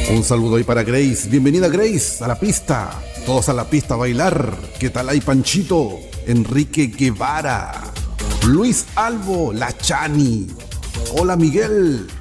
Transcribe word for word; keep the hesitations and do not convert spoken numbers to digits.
Un saludo ahí para Grace. Bienvenida Grace a la pista. Todos a la pista a bailar. ¿Qué tal ahí Panchito? Enrique Guevara. Luis Albo, La Chani. Hola Miguel.